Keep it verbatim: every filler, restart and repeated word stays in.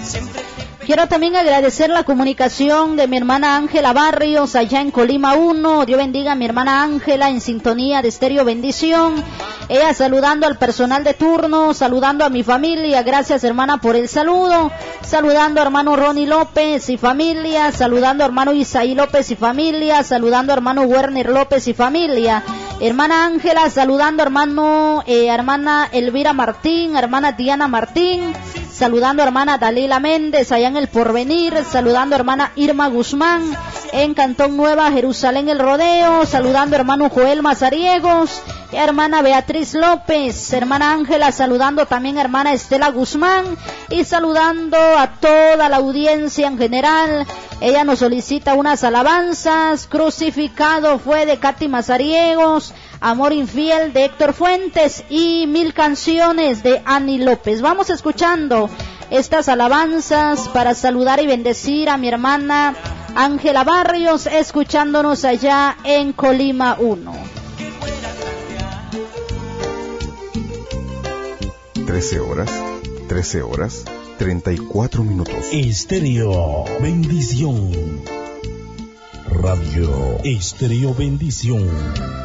Quiero también agradecer la comunicación de mi hermana Ángela Barrios allá en Colima uno. Dios bendiga a mi hermana Ángela en sintonía de Estéreo Bendición. Ella saludando al personal de turno, saludando a mi familia. Gracias, hermana, por el saludo. Saludando a hermano Ronnie López y familia. Saludando a hermano Isaí López y familia. Saludando a hermano Werner López y familia. Hermana Ángela saludando a hermano, eh, hermana Elvira Martín, hermana Diana Martín. Saludando a hermana Dalila Méndez allá en El Porvenir, saludando a hermana Irma Guzmán en Cantón Nueva Jerusalén El Rodeo, saludando a hermano Joel Mazariegos, y a hermana Beatriz López, hermana Ángela saludando también a hermana Estela Guzmán y saludando a toda la audiencia en general. Ella nos solicita unas alabanzas. Crucificado fue de Katy Mazariegos, Amor Infiel de Héctor Fuentes y Mil Canciones de Ani López. Vamos escuchando estas alabanzas para saludar y bendecir a mi hermana Ángela Barrios, escuchándonos allá en Colima uno. trece horas, trece horas, treinta y cuatro minutos. Estéreo Bendición. Radio Estéreo Bendición.